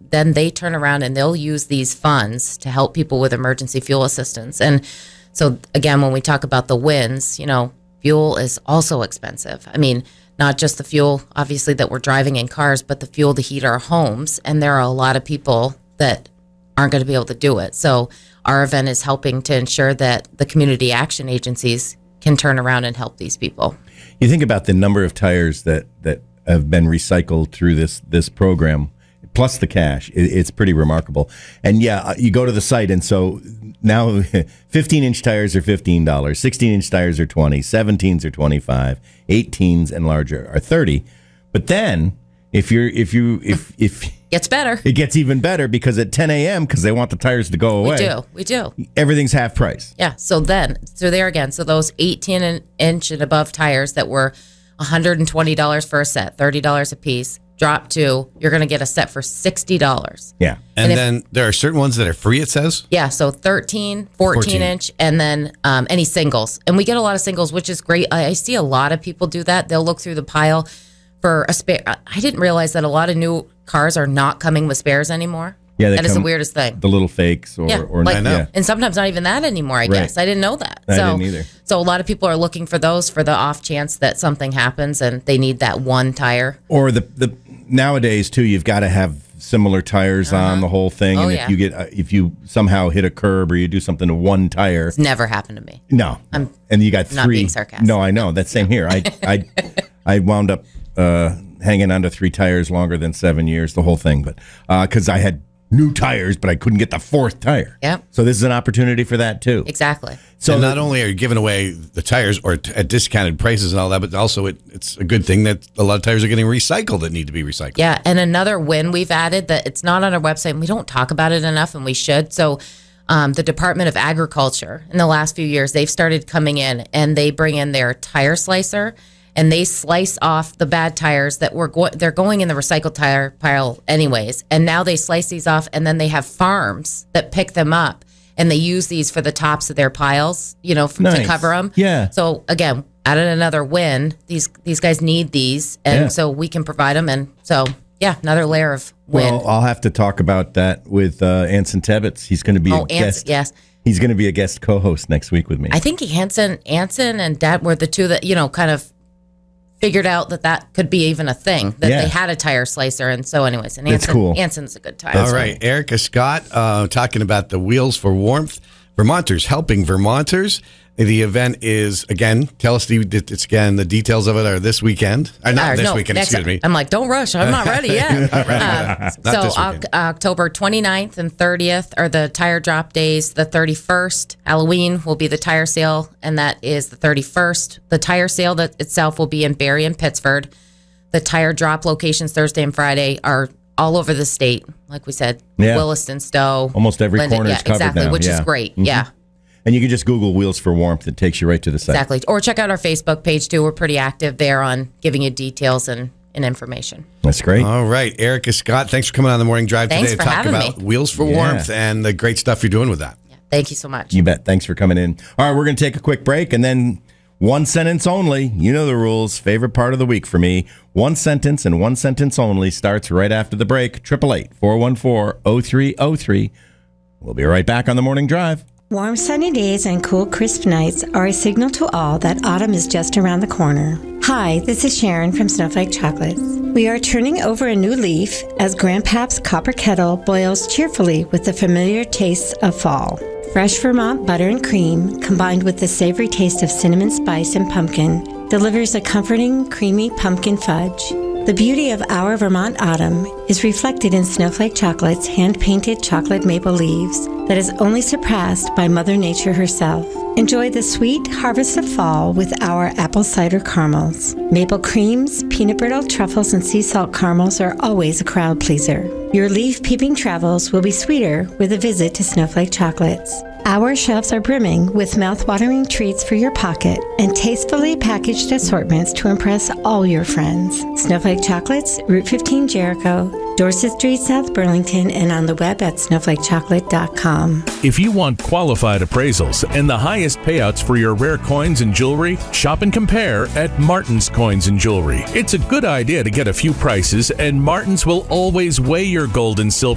then they turn around and they'll use these funds to help people with emergency fuel assistance. And so again, when we talk about the wins, fuel is also expensive. I mean, not just the fuel, obviously, that we're driving in cars, but the fuel to heat our homes. And there are a lot of people that aren't going to be able to do it. So our event is helping to ensure that the community action agencies can turn around and help these people. You think about the number of tires that have been recycled through this program, plus the cash. It's pretty remarkable. And you go to the site, and so now 15-inch tires are $15, 16-inch tires are $20, 17s are $25, 18s and larger are $30. But then if gets better, it gets even better, because at 10 a.m., because they want the tires to go away. We do. Everything's half price. Yeah. So there again, so those 18-inch and above tires that were $120 for a set, $30 a piece, drop to, you're going to get a set for $60. Yeah. And then there are certain ones that are free, it says? Yeah, so 13, 14-inch, and then any singles. And we get a lot of singles, which is great. I see a lot of people do that. They'll look through the pile for a spare. I didn't realize that a lot of new cars are not coming with spares anymore. Yeah, that is the weirdest thing. The little fakes or I know. And sometimes not even that anymore, I guess. I didn't know that. I didn't either. So a lot of people are looking for those for the off chance that something happens and they need that one tire. Or the nowadays too, you've got to have similar tires on the whole thing. Oh, and if you somehow hit a curb or you do something to one tire, it's never happened to me. No. And you got not three. Being sarcastic. No, I know. That's same here. I wound up hanging onto 3 tires longer than 7 years, the whole thing, but because I had new tires, but I couldn't get the 4th tire. Yep. So this is an opportunity for that too. Exactly. So and not only are you giving away the tires or at discounted prices and all that, but also it's a good thing that a lot of tires are getting recycled that need to be recycled. Yeah, and another win we've added that it's not on our website, and we don't talk about it enough, and we should. So the Department of Agriculture, in the last few years, they've started coming in, and they bring in their tire slicer, and they slice off the bad tires that they're going in the recycled tire pile anyways. And now they slice these off, and then they have farms that pick them up, and they use these for the tops of their piles, to cover them. Yeah. So again, added another win. These guys need these, and so we can provide them. And so, another layer of win. Well, I'll have to talk about that with Anson Tebbets. He's going to be a guest. Yes. He's going to be a guest co-host next week with me. I think Anson and Dad were the two that, kind of figured out that could be even a thing, that they had a tire slicer. And so anyways, and it's cool. Anson's a good tire. All right. Erica Scott talking about the Wheels for Warmth. Vermonters helping Vermonters. The event is, again, tell us the details of it are this weekend. Excuse me. I'm like, don't rush. I'm not ready yet. So October 29th and 30th are the tire drop days. The 31st, Halloween, will be the tire sale, and that is the 31st. The tire sale that itself will be in Barrie and Pittsford. The tire drop locations Thursday and Friday are all over the state. Like we said, Williston, Stowe. Almost every corner is covered now. Which is great. Mm-hmm. Yeah. And you can just Google Wheels for Warmth. It takes you right to the site. Exactly. Or check out our Facebook page, too. We're pretty active there on giving you details and information. That's great. All right. Erica Scott, thanks for coming on the Morning Drive today to talk about Wheels for Warmth and the great stuff you're doing with that. Yeah. Thank you so much. You bet. Thanks for coming in. All right, we're going to take a quick break, and then one sentence only. You know the rules. Favorite part of the week for me. One sentence and one sentence only starts right after the break. 888-414-0303. We'll be right back on the Morning Drive. Warm sunny days and cool crisp nights are a signal to all that autumn is just around the corner. Hi, this is Sharon from Snowflake Chocolates. We are turning over a new leaf as Grandpap's copper kettle boils cheerfully with the familiar tastes of fall. Fresh Vermont butter and cream, combined with the savory taste of cinnamon spice and pumpkin, delivers a comforting, creamy pumpkin fudge. The beauty of our Vermont autumn is reflected in Snowflake Chocolate's hand-painted chocolate maple leaves that is only surpassed by Mother Nature herself. Enjoy the sweet harvest of fall with our apple cider caramels. Maple creams, peanut brittle truffles, and sea salt caramels are always a crowd pleaser. Your leaf-peeping travels will be sweeter with a visit to Snowflake Chocolates. Our shelves are brimming with mouth-watering treats for your pocket and tastefully packaged assortments to impress all your friends. Snowflake Chocolates, Route 15 Jericho, Dorset Street, South Burlington, and on the web at snowflakechocolate.com. If you want qualified appraisals and the highest payouts for your rare coins and jewelry, shop and compare at Martin's Coins and Jewelry. It's a good idea to get a few prices, and Martin's will always weigh your gold and silver